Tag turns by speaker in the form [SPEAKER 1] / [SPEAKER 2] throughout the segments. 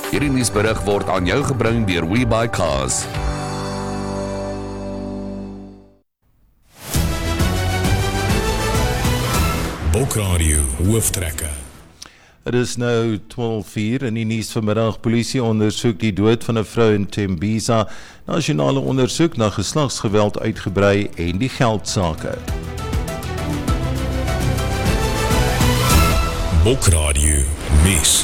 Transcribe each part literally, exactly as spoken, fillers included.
[SPEAKER 1] Hierdie nuusberig word aan jou gebring deur WeBuyCars.
[SPEAKER 2] Bokradio hooftrekke.
[SPEAKER 3] Het is nou twaalf uur in die nuus vanmiddag. Polisie ondersoek die dood van 'n vrou in Tembisa. Nasionale ondersoek na geslagsgeweld uitgebrei en die geldsaake.
[SPEAKER 2] Bokradio nuus.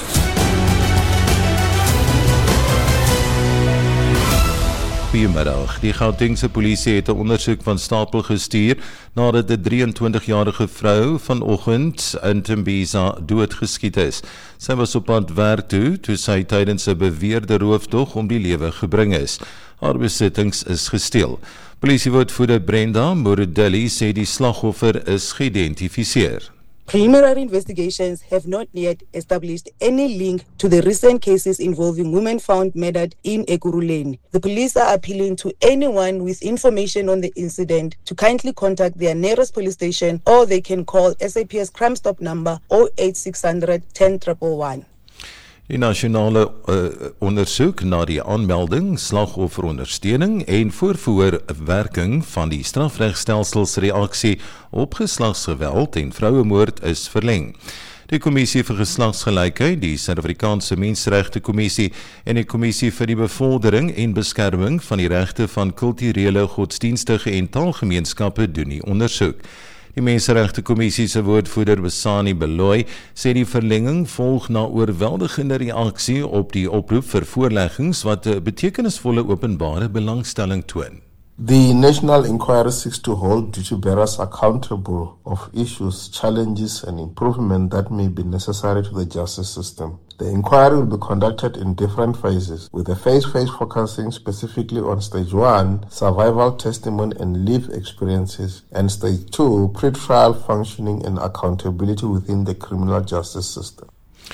[SPEAKER 3] Goeiemiddag. Die Gautengse polisie het 'n ondersoek van stapel gestuur nadat 'n drieëntwintigjarige vrou vanoggend in Tembisa doodgeskiet is. Sy was op pad werk toe toe sy tydens 'n beweerde roofdog om die lewe gebring is. Haar besittings is gesteel. Polisiewoordvoerder Brenda Murudelli sê die slagoffer is geïdentifiseer.
[SPEAKER 4] Preliminary investigations have not yet established any link to the recent cases involving women found murdered in Ekurhuleni. The police are appealing to anyone with information on the incident to kindly contact their nearest police station, or they can call S A P S Crime Stop number zero eight six hundred ten one one.
[SPEAKER 3] Die nasionale uh, ondersoek na die aanmelding, slagofferondersteuning en voorvoorwerking van die strafregstelselsreaksie op geslagsgeweld en vrouemoord is verleng. Die Kommissie vir Geslagsgelykheid, die Suid-Afrikaanse Menseregte Kommissie en die Kommissie vir die Bevordering en Beskerming van die Regte van Kulturele, Godsdienstige en Taalgemeenskappe doen die ondersoek. Die Menseregte Kommissie se woordvoerder Besani Beloy sê die verlenging volg na oorweldigende reaksie op die oproep vir voorleggings wat 'n betekenisvolle openbare belangstelling toon.
[SPEAKER 5] The National Inquiry seeks to hold duty bearers accountable of issues, challenges and improvement that may be necessary to the justice system. The inquiry will be conducted in different phases, with the phase phase focusing specifically on stage one, survival testimony and life experiences, and stage two, pre-trial functioning and accountability within the criminal justice system.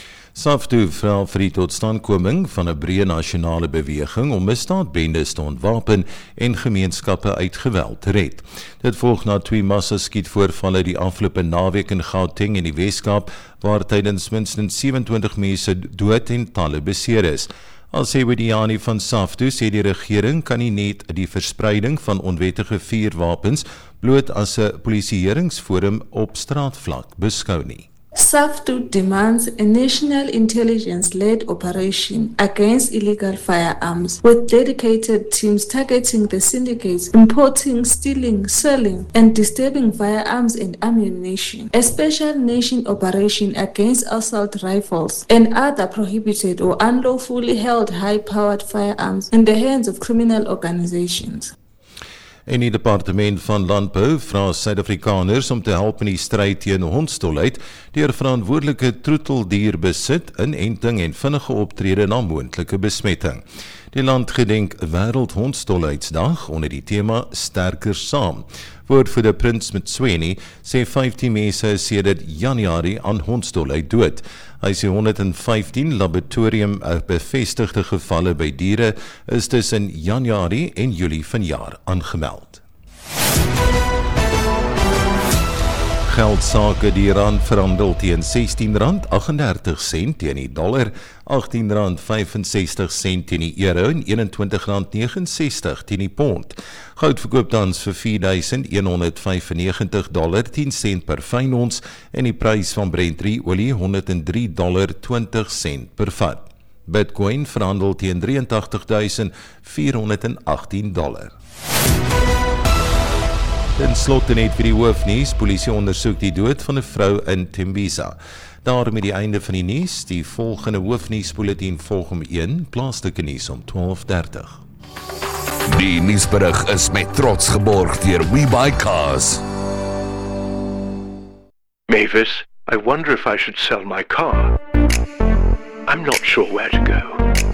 [SPEAKER 3] SAFTU vra vir die totstandkoming van 'n breë nasionale beweging om misdaadbendes te ontwapen en gemeenskappe uit geweld te red. Dit volg na twee massaskietvoorvalle die afgelope naweek in Gauteng en die Weskaap, waar tydens minstens sewe-en-twintig mense dood en talle beseer is. As Sebediani van SAFTU sê die regering kan nie net die verspreiding van onwettige vuurwapens bloot as 'n polisieeringsforum op straatvlak beskou nie.
[SPEAKER 6] SAFTU demands a national intelligence-led operation against illegal firearms with dedicated teams targeting the syndicates importing, stealing, selling and disturbing firearms and ammunition. A special nation operation against assault rifles and other prohibited or unlawfully held high-powered firearms in the hands of criminal organizations.
[SPEAKER 3] En die Departement van Landbou vra Suid-Afrikaners om te help in die stryd teen hondstolheid deur verantwoordelike troeteldierbesit, inenting en vinnige optrede na moontlike besmetting. Die land gedenk Wêreldhondstolheidsdag onder die tema Sterker Saam. Woordvoerder Prins Mtsweni sê vyftien mense is sedert Januarie aan hondstolheid dood. Hy sê honderdvyftien laboratorium bevestigde gevalle by diere is tussen Januarie en Julie vanjaar aangemeld. Geldsaake, die rand verhandel teen sestien rand agt-en-dertig sent teen die dollar, agttien rand vyf en sestig sent teen die euro en eenentwintig rand negentig sent teen die pond. Goud verkoop tans vir vier duisend honderd vyfennegentig dollar tien sent per fyn ons en die prys van Brent drie olie honderd drie dollar twintig sent per vat. Bitcoin verhandel teen drie agt agt duisend vier honderd agttien dollar. Ten slotte net vir die hoofnuus, polisie ondersoek die dood van 'n vrou in Tembisa. Daarmee die einde van die nuus, die volgende hoofnuusbulletin volg om een, plaaslike nuus om twaalf dertig.
[SPEAKER 1] Die nuusberig is met trots geborg deur WeBuyCars.
[SPEAKER 7] Mavis, I wonder if I should sell my car. I'm not sure where to go.